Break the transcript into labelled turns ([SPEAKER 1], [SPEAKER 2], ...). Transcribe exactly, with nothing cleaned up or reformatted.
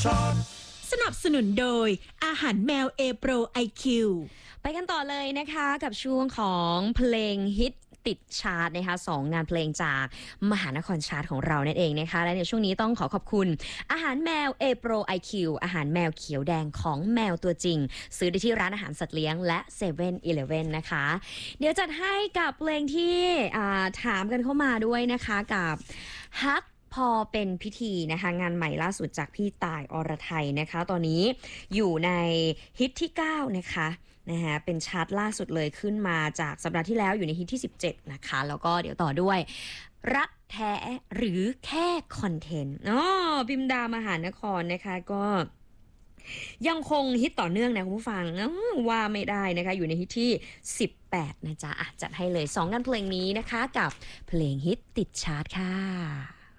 [SPEAKER 1] สนับสนุนโดยอาหารแมว A Pro ไอ คิว
[SPEAKER 2] ไปกันต่อเลยนะคะกับช่วงของเพลงฮิตติดชาร์ตนะคะสองงานเพลงจากมหานครชาร์ตของเรานั่นเองนะคะและในช่วงนี้ต้องขอขอบคุณอาหารแมว A Pro ไอ คิว อาหารแมวเขียวแดงของแมวตัวจริงซื้อได้ที่ร้านอาหารสัตว์เลี้ยงและ เซเว่น อีเลฟเว่น นะคะเดี๋ยวจัดให้กับเพลงที่ถามกันเข้ามาด้วยนะคะกับฮักพอเป็นพิธีนะคะงานใหม่ล่าสุดจากพี่ต่ายอรไทยนะคะตอนนี้อยู่ในฮิตที่เก้านะคะนะฮะเป็นชาร์ตล่าสุดเลยขึ้นมาจากสัปดาห์ที่แล้วอยู่ในฮิตที่สิบเจ็ดนะคะแล้วก็เดี๋ยวต่อด้วยรักแท้หรือแค่คอนเทนต์อ๋อพิมดามหานครนะคะก็ยังคงฮิตต่อเนื่องนะคุณผู้ฟังว่าไม่ได้นะคะอยู่ในฮิตที่สิบแปดนะจ๊ะจัดให้เลยสองงานเพลงนี้นะคะกับเพลงฮิตติดชาร์ตค่ะ